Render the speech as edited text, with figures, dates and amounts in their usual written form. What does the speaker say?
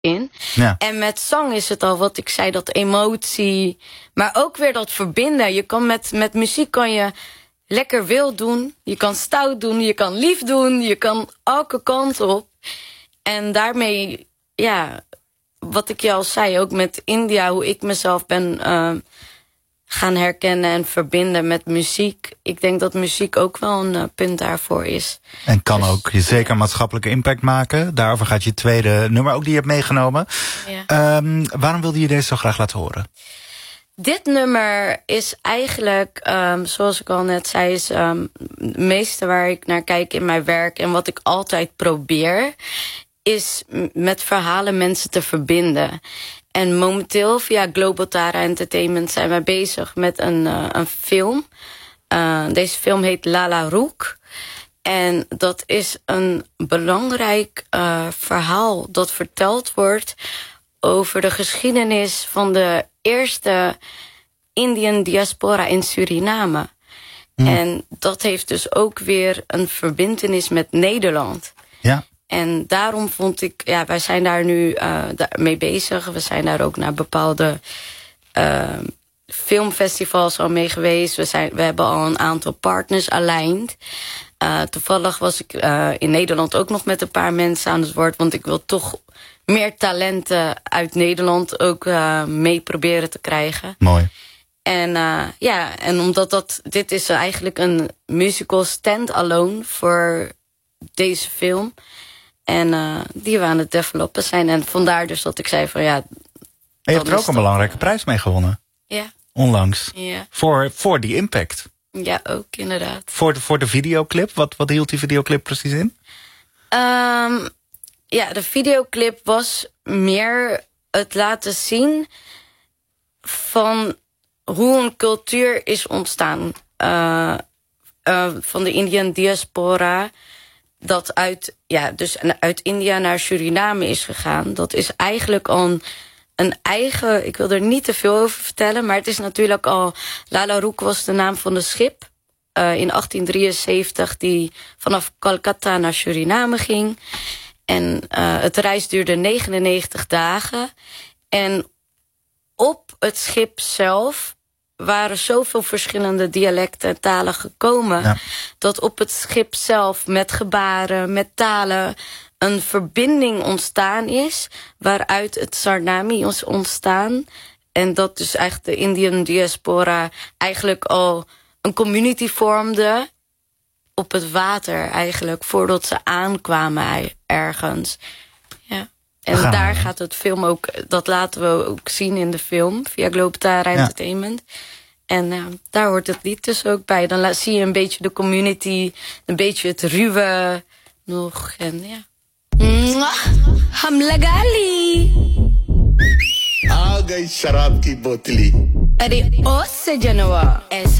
in. Ja. En met zang is het al wat ik zei, dat emotie. Maar ook weer dat verbinden. Je kan met muziek kan je lekker wild doen. Je kan stout doen, je kan lief doen. Je kan elke kant op. En daarmee, ja, wat ik je al zei, ook met India, hoe ik mezelf ben gaan herkennen en verbinden met muziek. Ik denk dat muziek ook wel een punt daarvoor is. En kan ook zeker maatschappelijke impact maken. Daarover gaat je tweede nummer ook die je hebt meegenomen. Ja. Waarom wilde je deze zo graag laten horen? Dit nummer is eigenlijk, zoals ik al net zei, is het meeste waar ik naar kijk in mijn werk. En wat ik altijd probeer, is met verhalen mensen te verbinden. En momenteel via Global Tara Entertainment zijn wij bezig met een film. Deze film heet Lala Roek. En dat is een belangrijk verhaal dat verteld wordt over de geschiedenis van de eerste Indian diaspora in Suriname. En dat heeft dus ook weer een verbintenis met Nederland. Ja. En daarom vond ik, ja, wij zijn daar nu mee bezig. We zijn daar ook naar bepaalde filmfestivals al mee geweest. We hebben al een aantal partners aligned. Toevallig was ik in Nederland ook nog met een paar mensen aan het woord. Want ik wil toch meer talenten uit Nederland ook mee proberen te krijgen. Mooi. En en omdat dit is eigenlijk een musical stand-alone voor deze film. En die we aan het developen zijn. En vandaar dus dat ik zei van ja. En je hebt er ook een belangrijke prijs mee gewonnen. Ja. Onlangs. Ja. Voor die impact. Ja, ook inderdaad. Voor de videoclip. Wat hield die videoclip precies in? Ja, de videoclip was meer het laten zien van hoe een cultuur is ontstaan. Van de Indian diaspora. Dat uit India naar Suriname is gegaan. Dat is eigenlijk al een eigen. Ik wil er niet te veel over vertellen. Maar het is natuurlijk al. Lala Roek was de naam van de schip. In 1873 die vanaf Calcutta naar Suriname ging. En het reis duurde 99 dagen. En op het schip zelf waren zoveel verschillende dialecten en talen gekomen. Ja. Dat op het schip zelf met gebaren, met talen een verbinding ontstaan is. Waaruit het Sarnami is ontstaan. En dat dus eigenlijk de Indian diaspora eigenlijk al een community vormde op het water eigenlijk. Voordat ze aankwamen ergens. Ja. En daar gaat het film ook, dat laten we ook zien in de film. Via Global Tara Entertainment. En daar hoort het lied dus ook bij. Dan zie je een beetje de community, een beetje het ruwe nog. En ja. Hamlagali. आ गई शराब की बोतली अरे ओ सजनवा ऐसा